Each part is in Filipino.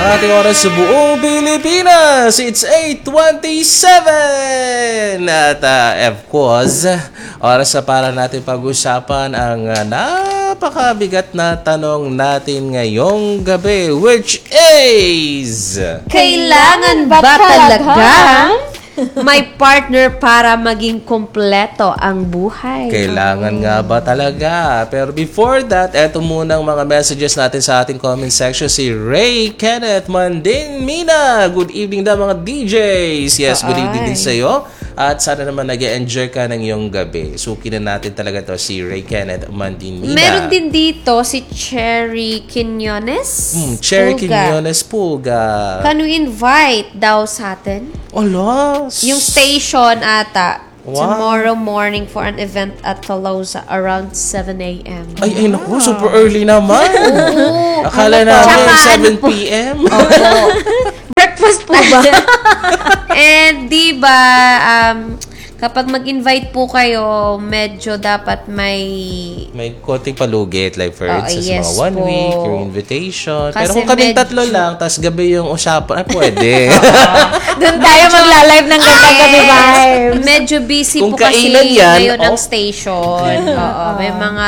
Ang ating oras sa buong Pilipinas, it's 8:27! At of course, oras na para natin pag-usapan ang napakabigat na tanong natin ngayong gabi, which is... Kailangan ba talaga may partner para maging kompleto ang buhay? Kailangan nga ba talaga? Pero before that, eto munang mga messages natin sa ating comment section. Si Ray Kenneth Mandin Mina. Good evening daw mga DJs. Yes, good evening din sa'yo. At sana naman nag-enjoy ka ng iyong gabi. Suki na natin talaga to si Ray Kenneth Mandin Mina. Meron din dito si Cherry Quinones. Cherry Quinones Puga. Can we invite daw sa atin? Ala. Yung station ata. Wow. Tomorrow morning for an event at Tolosa around 7 a.m. Ay, naku, super early naman. Akala namin 7 p.m. Breakfast po ba? And di ba, kapag mag-invite po kayo, medyo dapat may konting palugit. Like for instance, yes mga 1 po. week, yung invitation. Kasi pero kung kaming tatlo lang, tas gabi yung usapan, ay pwede. Doon tayo magla-live ng ganda-gabi vibes. Medyo busy Kung po kasi kainan yan, ngayon ang station. Oo, may mga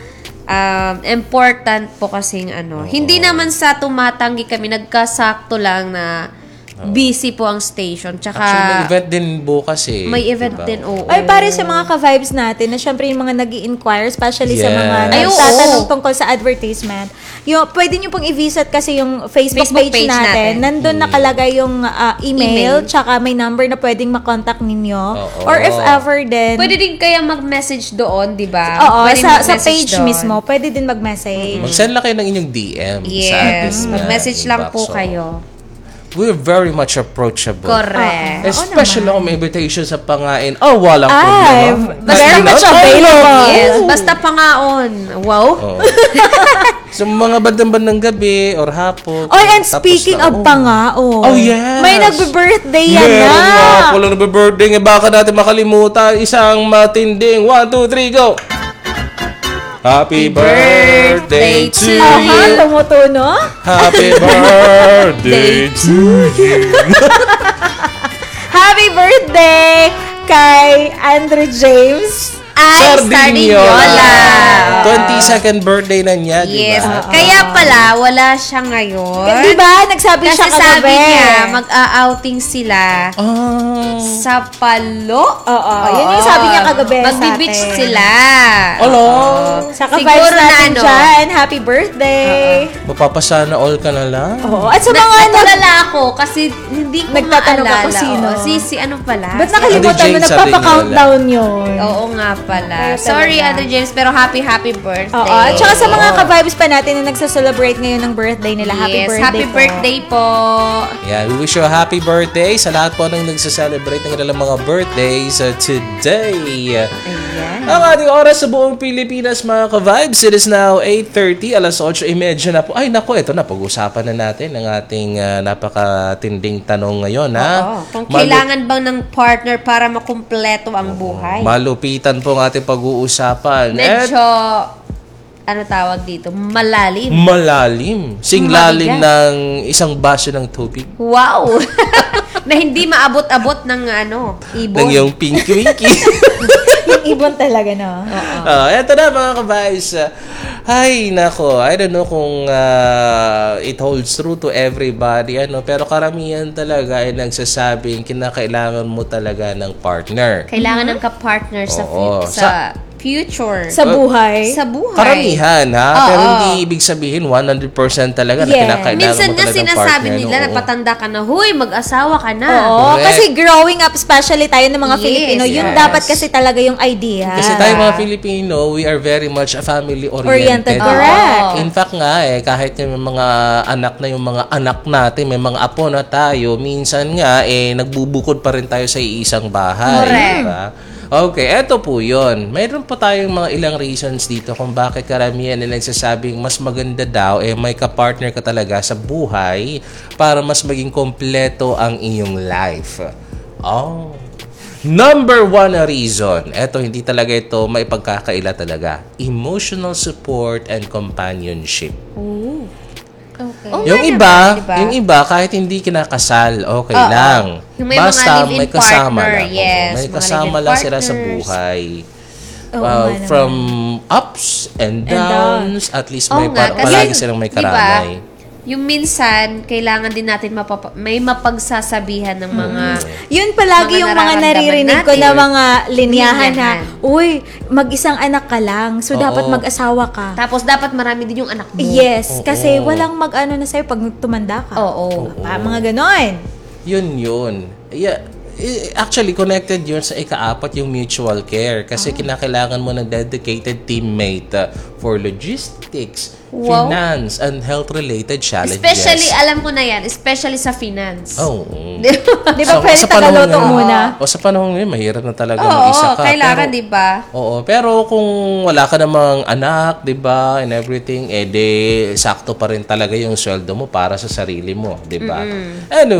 important po kasing Hindi naman sa tumatanggi kami, nagkasakto lang na busy po ang station. Tsaka, Actually, may event din bukas eh. may event diba? din, oo. Ay, pare sa mga ka-vibes natin, na syempre yung mga nag-i-inquire, especially sa Yes. mga Ay, nagtatanong tungkol sa advertisement. Yung, pwede nyo pong i-visit kasi yung Facebook page natin. Nandun nakalagay yung email, tsaka may number na pwedeng makontakt ninyo. Oo. Or if ever din, Pwede din kaya mag-message doon, di ba? oo, Pwede sa mag-message page doon. mismo, pwede din mag-message. Mag-send lang kayo ng inyong DM sa ating Yes, mag-message lang po inbox. kayo. We're very much approachable. Correct. Especially kung may invitation sa pangain. Oh, walang Ay, problema. very much available. Yes, basta pangaon. Wow. Oo. Sa mga bandang-bandang gabi or hapon. Oh, and tapos speaking na, of pangao, Oh, yes. may nagbe-birthday yan Meron na. nga pala nagbe-birthday. Baka natin makalimutan. Isang matinding 1, 2, 3, go! Happy birthday to Aha, you. tumutuno. Happy birthday to you. Happy birthday kay Andrew James. Ay, Sardiniola. 22nd birthday na niya, di Yes. ba? Kaya pala, wala siya ngayon. Di ba? Nagsabi Kasi siya sabi kagabi. niya, mag-a-outing sila Oh. sa Palo. Oo, yun yung sabi niya kagabi sa Magbi-beach atin. sila. Alo. Sa Siguro ka-vibes natin na, dyan. Happy birthday. Mapapasana all ka na lang. Oo. At sa mga Natulala ako kasi hindi ko Nagtatanong maalala. ako sino. Si ano pala? ba't Si- nakalimutan mo? James Nagpapa-countdown yun. Oo nga pala. Kaya Sorry, talaga. Ate James, pero happy birthday. Oo. At saka sa mga ka-vibes pa natin na nagsa-celebrate ngayon ng birthday nila. Happy birthday happy po. birthday po. Yeah, we wish you a happy birthday sa lahat po ng nagsa-celebrate ng kanilang mga birthdays today. Ayan. Ang ating oras sa buong Pilipinas, mga ka-vibes, it is now 8:30, alas 8:30 na po. Ay, naku, ito na, pag-usapan na natin ang ating napakatinding tanong ngayon, ha? Oo. Kung kailangan bang ng partner para makumpleto ang buhay. Malupitan po ang ating pag-uusapan. Medyo, ano tawag dito? Malalim. Malalim. Singlalim Mabigat. ng isang baso ng tubig. Wow! Na hindi maabot-abot ng ibon. Ng yung pinky-winky. Yung ibon talaga, no? Eto na mga ka-vibes. Ay, nako. I don't know kung it holds true to everybody. Pero karamihan talaga ay nagsasabing kinakailangan mo talaga ng partner. Kailangan ng ka-partner sa, Oo. sa future. Sa buhay. Sa buhay. Karamihan, ha? Oo. Pero hindi ibig sabihin 100% talaga na Yes. kinakailangan Minsan mo nga talaga ng sinasabi partner. nila na Oo. patanda ka na, huy, mag-asawa ka na. Oo, Correct. kasi growing up, especially tayo ng mga Yes, Filipino, yun yes. dapat kasi talaga yung idea. Kasi tayo mga Filipino, we are very much a family-oriented. Oriented, correct. In fact nga, kahit yung mga anak na yung mga anak natin, may mga apo na tayo, minsan nga, nagbubukod pa rin tayo sa iisang bahay. Correct. Diba? Okay, eto po yun. Mayroon po tayong mga ilang reasons dito kung bakit karamihan na nagsasabing mas maganda daw may kapartner ka talaga sa buhay para mas maging kompleto ang iyong life. Oh. Number one na reason, eto hindi talaga ito maipagkakaila talaga. Emotional support and companionship. Ooh. Oo Yung nga iba, naman, diba? yung iba kahit hindi kinakasal, okay lang. Yung may mga Basta live-in may kasama partner, lang. yes, May mga kasama live-in lang sila sa partners. buhay. Oo nga naman. From ups and downs, at least may Oo nga, kasi, palagi silang may karamay. Diba, yung minsan, kailangan din natin may mapagsasabihan ng mga... Yun palagi yung mga nararamdaman naririnig ko natin. na mga linyahan na, Linyahan. uy, mag-isang anak ka lang, so Oo. dapat mag-asawa ka. Tapos dapat marami din yung anak mo. Yes, kasi Oo. walang mag-ano na sa'yo pag tumanda ka. Oo. Mga ganon. Yun. Yeah. Actually, connected yun sa ika-4 yung mutual care. Kasi kinakailangan mo ng dedicated teammate for logistics, Wow. finance, and health-related challenges. Especially, alam ko na yan, especially sa finance. Oh. Di ba pwede tagaloto muna? O sa panahon ngayon, mahirap na talaga Oo, mag-isa ka. kailangan, Pero- di ba? Oo, pero kung wala ka namang anak, 'di ba, and everything, de sakto pa rin talaga yung sweldo mo para sa sarili mo, 'di ba? Anyway,